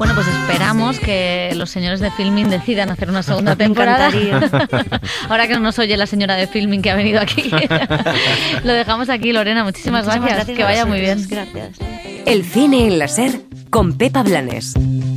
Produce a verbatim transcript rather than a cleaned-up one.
Bueno, pues esperamos que los señores de Filmin decidan hacer una segunda temporada. Me encantaría. Ahora que no nos oye la señora de Filmin que ha venido aquí. Lo dejamos aquí, Lorena. Muchísimas, Muchísimas gracias. gracias Que a vaya muy bien. vosotros. Gracias. El cine en la SER con Pepa Blanes.